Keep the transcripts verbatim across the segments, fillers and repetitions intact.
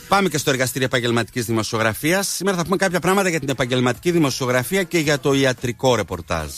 Πάμε και στο εργαστήριο επαγγελματικής δημοσιογραφίας. Σήμερα θα πούμε κάποια πράγματα για την επαγγελματική δημοσιογραφία και για το ιατρικό ρεπορτάζ.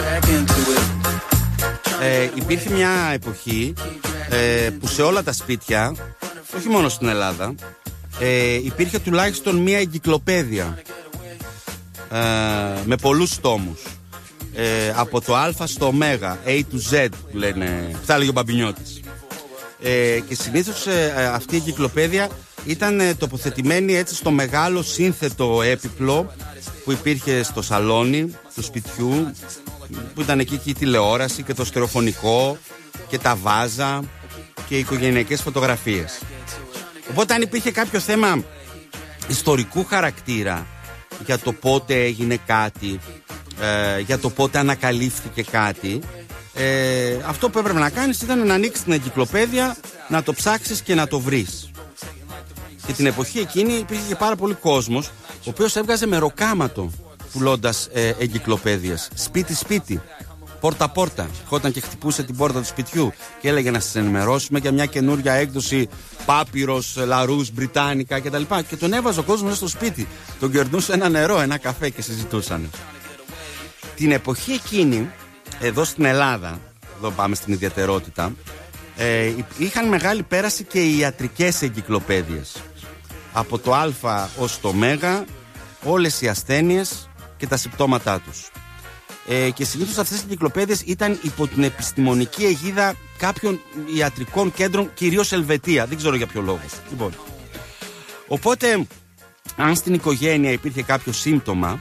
Ε, υπήρχε μια εποχή ε, που σε όλα τα σπίτια, όχι μόνο στην Ελλάδα, ε, υπήρχε τουλάχιστον μια εγκυκλοπαίδεια ε, με πολλούς τόμους. Ε, από το Α στο Ω, A to Z που λένε, που θα έλεγε ο Μπαμπινιώτης. Ε, και συνήθως ε, αυτή η εγκυκλοπαίδεια ήταν ε, τοποθετημένη έτσι στο μεγάλο σύνθετο έπιπλο που υπήρχε στο σαλόνι του σπιτιού, που ήταν εκεί και η τηλεόραση και το στερεοφωνικό και τα βάζα και οι οικογενειακές φωτογραφίες. Οπότε αν υπήρχε κάποιο θέμα ιστορικού χαρακτήρα για το πότε έγινε κάτι, ε, για το πότε ανακαλύφθηκε κάτι, ε, αυτό που έπρεπε να κάνεις ήταν να ανοίξεις την εγκυκλοπαίδεια, να το ψάξεις και να το βρεις. Και την εποχή εκείνη υπήρχε και πάρα πολύ κόσμος ο οποίος έβγαζε μεροκάματο πουλώντας ε, εγκυκλοπαίδειες σπίτι-σπίτι, πόρτα-πόρτα. Ερχόταν και χτυπούσε την πόρτα του σπιτιού και έλεγε να σας ενημερώσουμε για μια καινούρια έκδοση Πάπυρος, Λαρούς, Μπριτάνικα κτλ. Και τον έβαζε ο κόσμος στο σπίτι. Τον κερνούσε ένα νερό, ένα καφέ και συζητούσαν. Την εποχή εκείνη, εδώ στην Ελλάδα, εδώ πάμε στην ιδιαιτερότητα, ε, είχαν μεγάλη πέραση και οι ιατρικές εγκυκλοπαίδειες. Από το Α ως το Ω, όλες οι ασθένειες και τα συμπτώματά τους. Ε, και συνήθως αυτές οι εγκυκλοπαίδειες ήταν υπό την επιστημονική αιγίδα κάποιων ιατρικών κέντρων, κυρίως Ελβετία. Δεν ξέρω για ποιο λόγο. Λοιπόν. Οπότε, αν στην οικογένεια υπήρχε κάποιο σύμπτωμα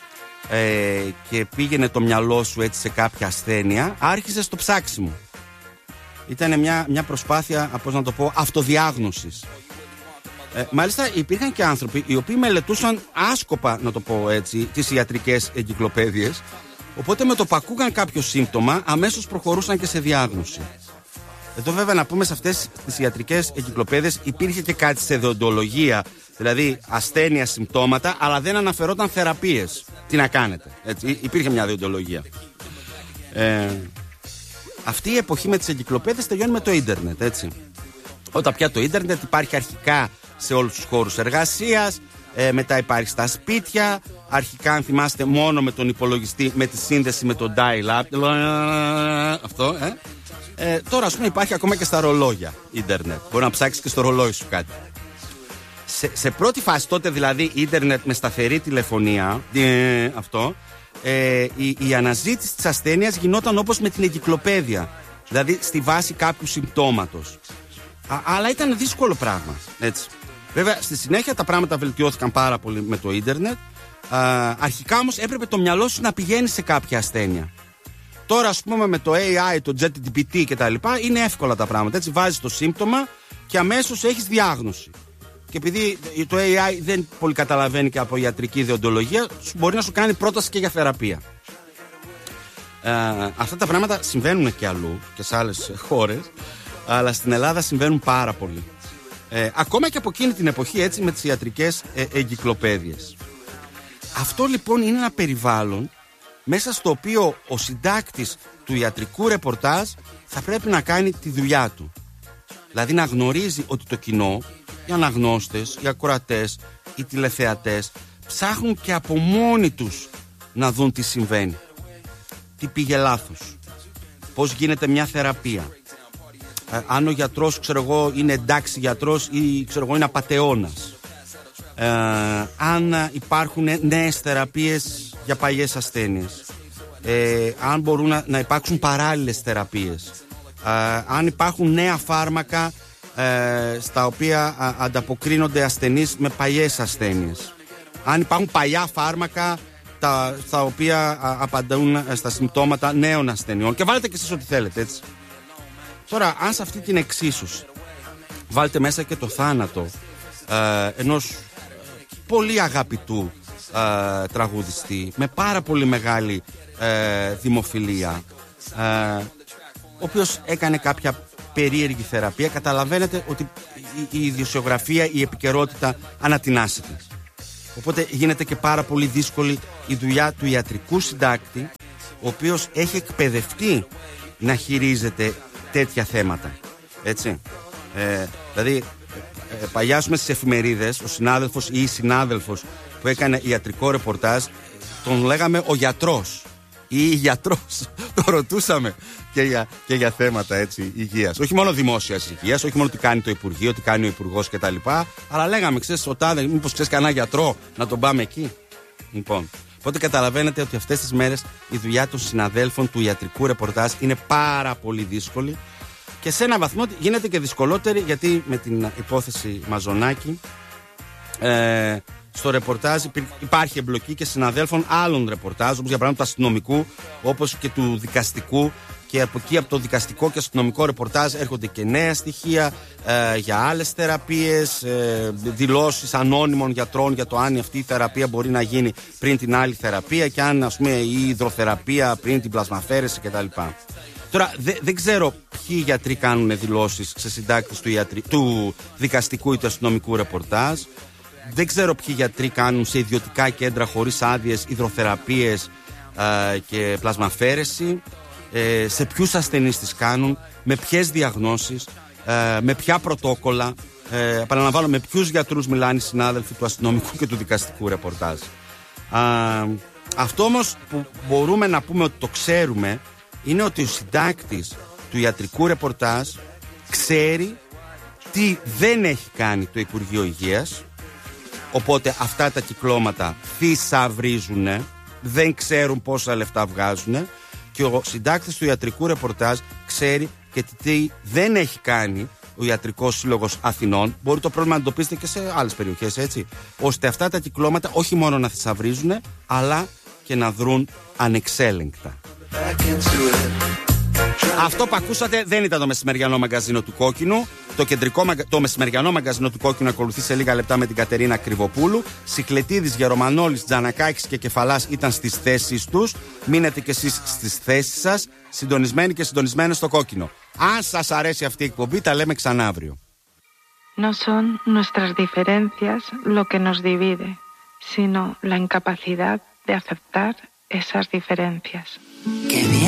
ε, και πήγαινε το μυαλό σου έτσι σε κάποια ασθένεια, άρχιζε το ψάξιμο. Ήταν μια, μια προσπάθεια, πώς να το πω, αυτοδιάγνωσης. Ε, μάλιστα υπήρχαν και άνθρωποι οι οποίοι μελετούσαν άσκοπα, να το πω έτσι, τις ιατρικές εγκυκλοπαίδειες. Οπότε με το που ακούγαν κάποιο σύμπτωμα, αμέσως προχωρούσαν και σε διάγνωση. Εδώ βέβαια να πούμε, σε αυτές τις ιατρικές εγκυκλοπαίδειες υπήρχε και κάτι σε δεοντολογία, δηλαδή ασθένεια, συμπτώματα, αλλά δεν αναφερόταν θεραπείες. Τι να κάνετε, έτσι, υπήρχε μια δεοντολογία. Ε, αυτή η εποχή με τις εγκυκλοπαίδειες τελειώνει με το ίντερνετ, έτσι. Όταν πια το ίντερνετ υπάρχει αρχικά σε όλους τους χώρους εργασίας, ε, μετά υπάρχει στα σπίτια, αρχικά αν θυμάστε μόνο με τον υπολογιστή, με τη σύνδεση με το dial-up, αυτό, ε. Ε, τώρα ας πούμε υπάρχει ακόμα και στα ρολόγια ίντερνετ, μπορεί να ψάξεις και στο ρολόι σου κάτι. Σε, σε πρώτη φάση τότε δηλαδή ίντερνετ με σταθερή τηλεφωνία, ε, αυτό, ε, η, η αναζήτηση της ασθένειας γινόταν όπως με την εγκυκλοπαίδεια, δηλαδή στη βάση κάποιου συμπτώματος. Α, αλλά ήταν δύσκολο πράγμα, έτσι. Βέβαια στη συνέχεια τα πράγματα βελτιώθηκαν πάρα πολύ με το ίντερνετ. Α, αρχικά όμως έπρεπε το μυαλό σου να πηγαίνει σε κάποια ασθένεια. Τώρα ας πούμε με το έι άι, το τζετ τζι πι τι και τα λοιπά είναι εύκολα τα πράγματα, έτσι. Βάζεις το σύμπτωμα και αμέσως έχεις διάγνωση. Και επειδή το έι άι δεν πολύ καταλαβαίνει και από ιατρική ιδεοντολογία, μπορεί να σου κάνει πρόταση και για θεραπεία. Ε, αυτά τα πράγματα συμβαίνουν και αλλού και σε άλλες χώρες, αλλά στην Ελλάδα συμβαίνουν πάρα πολύ. Ε, ακόμα και από εκείνη την εποχή, έτσι, με τις ιατρικές ε, εγκυκλοπαίδειες. Αυτό λοιπόν είναι ένα περιβάλλον μέσα στο οποίο ο συντάκτης του ιατρικού ρεπορτάζ θα πρέπει να κάνει τη δουλειά του. Δηλαδή να γνωρίζει ότι το κοινό, οι αναγνώστες, οι ακροατές, οι τηλεθεατές ψάχνουν και από μόνοι τους να δουν τι συμβαίνει. Τι πήγε λάθος, πώς γίνεται μια θεραπεία, ε, αν ο γιατρός, ξέρω εγώ, είναι εντάξει γιατρός ή ξέρω εγώ είναι απατεώνας, ε, αν υπάρχουν νέες θεραπείες για παλιές ασθένειες, ε, αν μπορούν να, να υπάρξουν παράλληλες θεραπείες, ε, αν υπάρχουν νέα φάρμακα ε, στα οποία α, ανταποκρίνονται ασθενείς με παλιές ασθένειες, αν υπάρχουν παλιά φάρμακα τα, στα οποία α, απαντούν στα συμπτώματα νέων ασθενειών, και βάλετε και εσείς ό,τι θέλετε, έτσι. Τώρα, αν σε αυτή την εξίσωση βάλετε μέσα και το θάνατο ε, ενός πολύ αγαπητού ε, τραγουδιστή με πάρα πολύ μεγάλη ε, δημοφιλία, ε, ο οποίος έκανε κάποια περίεργη θεραπεία, καταλαβαίνετε ότι η, η ιδιοσιογραφία, η επικαιρότητα ανατινάσσεται. Οπότε γίνεται και πάρα πολύ δύσκολη η δουλειά του ιατρικού συντάκτη, ο οποίος έχει εκπαιδευτεί να χειρίζεται τέτοια θέματα. Έτσι. Ε, δηλαδή, παλιά στις εφημερίδες, ο συνάδελφος ή η συνάδελφος που έκανε ιατρικό ρεπορτάζ, τον λέγαμε ο γιατρός ή η γιατρός. Το ρωτούσαμε και για, και για θέματα έτσι υγείας. Όχι μόνο δημόσιας υγείας, όχι μόνο τι κάνει το Υπουργείο, τι κάνει ο Υπουργός κτλ. Αλλά λέγαμε, ξέρεις, ο τάδε, μήπως ξέρεις κανένα γιατρό να τον πάμε εκεί. Λοιπόν. Οπότε καταλαβαίνετε ότι αυτές τις μέρες η δουλειά των συναδέλφων του ιατρικού ρεπορτάζ είναι πάρα πολύ δύσκολη και σε έναν βαθμό γίνεται και δυσκολότερη, γιατί με την υπόθεση Μαζονάκη ε, στο ρεπορτάζ υπάρχει εμπλοκή και συναδέλφων άλλων ρεπορτάζ, όπως για παράδειγμα του αστυνομικού, όπως και του δικαστικού, και από εκεί από το δικαστικό και αστυνομικό ρεπορτάζ έρχονται και νέα στοιχεία ε, για άλλες θεραπείες, ε, δηλώσεις ανώνυμων γιατρών για το αν αυτή η θεραπεία μπορεί να γίνει πριν την άλλη θεραπεία και αν, ας πούμε, η υδροθεραπεία πριν την πλασμαφέρεση κτλ. Τώρα δε, δεν ξέρω ποιοι γιατροί κάνουν δηλώσεις σε συντάκτες του, ιατρι... του δικαστικού ή του αστυνομικού ρεπορτάζ. Δεν ξέρω ποιοι γιατροί κάνουν σε ιδιωτικά κέντρα χωρίς άδειες υδροθεραπείες ε, και πλασμαφέρεση. Ε, σε ποιους ασθενείς τις κάνουν, με ποιες διαγνώσεις, ε, με ποια πρωτόκολλα. Ε, επαναλαμβάνω, με ποιους γιατρούς μιλάνε οι συνάδελφοι του αστυνομικού και του δικαστικού ρεπορτάζ. Α, αυτό όμως που μπορούμε να πούμε ότι το ξέρουμε είναι ότι ο συντάκτης του ιατρικού ρεπορτάζ ξέρει τι δεν έχει κάνει το Υπουργείο Υγείας, οπότε αυτά τα κυκλώματα θησαυρίζουν, δεν ξέρουν πόσα λεφτά βγάζουν. Και ο συντάκτης του ιατρικού ρεπορτάζ ξέρει και τι δεν έχει κάνει ο Ιατρικός Σύλλογος Αθηνών. Μπορεί το πρόβλημα να το πείτε και σε άλλες περιοχές, έτσι. Ώστε αυτά τα κυκλώματα όχι μόνο να θησαυρίζουν, αλλά και να δρουν ανεξέλεγκτα. Αυτό που ακούσατε δεν ήταν το μεσημεριανό μαγκαζίνο του Κόκκινου. Το, κεντρικό, το μεσημεριανό μαγκαζίνο του Κόκκινου ακολουθεί σε λίγα λεπτά με την Κατερίνα Κρυβοπούλου. Σιχλετίδης, Γερομανόλης, Τζανακάκης και Κεφαλάς ήταν στις θέσεις τους. Μείνετε κι εσείς στις θέσεις σας, συντονισμένοι και συντονισμένοι στο Κόκκινο. Αν σας αρέσει αυτή η εκπομπή, τα λέμε ξανά αύριο. No son nuestras diferencias lo que nos divide, sino la incapacidad de aceptar esas diferencias.